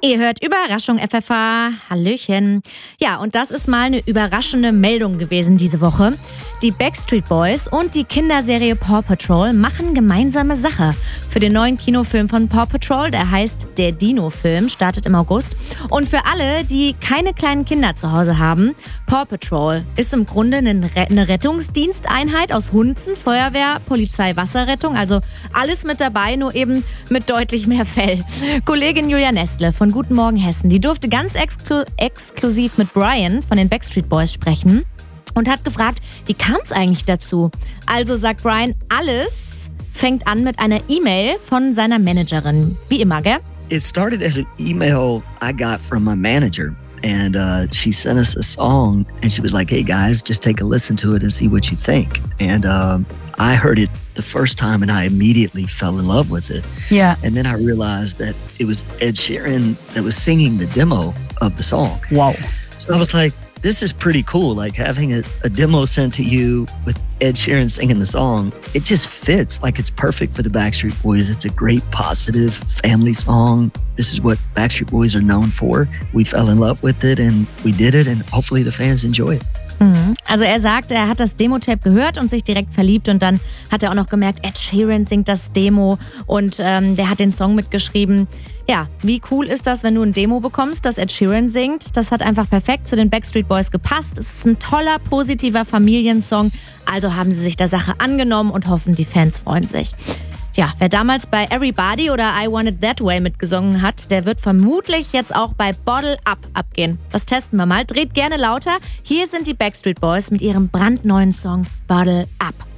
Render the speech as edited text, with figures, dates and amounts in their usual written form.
Ihr hört Überraschung FFH. Hallöchen. Ja, und das ist mal eine überraschende Meldung gewesen diese Woche. Die Backstreet Boys und die Kinderserie Paw Patrol machen gemeinsame Sache. Für den neuen Kinofilm von Paw Patrol, der heißt Der Dino-Film, startet im August. Und für alle, die keine kleinen Kinder zu Hause haben, Paw Patrol ist im Grunde eine Rettungsdiensteinheit aus Hunden, Feuerwehr, Polizei, Wasserrettung. Also alles mit dabei, nur eben mit deutlich mehr Fell. Kollegin Julia Nestle von Guten Morgen Hessen, die durfte ganz exklusiv mit Brian von den Backstreet Boys sprechen und hat gefragt, wie kam es eigentlich dazu? Also sagt Brian, alles fängt an mit einer E-Mail von seiner Managerin. Wie immer, gell? It started as an email I got from my manager. And she sent us a song and she was like, hey guys, just take a listen to it and see what you think. And I heard it the first time and I immediately fell in love with it. Yeah. And then I realized that it was Ed Sheeran that was singing the demo of the song. Wow. So I was like, this is pretty cool. Like having a demo sent to you with Ed Sheeran singing the song, it just fits. Like it's perfect for the Backstreet Boys. It's a great, positive family song. This is what Backstreet Boys are known for. We fell in love with it and we did it and hopefully the fans enjoy it. Also er sagt, er hat das Demo-Tape gehört und sich direkt verliebt und dann hat er auch noch gemerkt, Ed Sheeran singt das Demo und der hat den Song mitgeschrieben. Ja, wie cool ist das, wenn du ein Demo bekommst, das Ed Sheeran singt? Das hat einfach perfekt zu den Backstreet Boys gepasst. Es ist ein toller, positiver Familiensong. Also haben sie sich der Sache angenommen und hoffen, die Fans freuen sich. Ja, wer damals bei Everybody oder I Want It That Way mitgesungen hat, der wird vermutlich jetzt auch bei Bottle Up abgehen. Das testen wir mal. Dreht gerne lauter. Hier sind die Backstreet Boys mit ihrem brandneuen Song Bottle Up.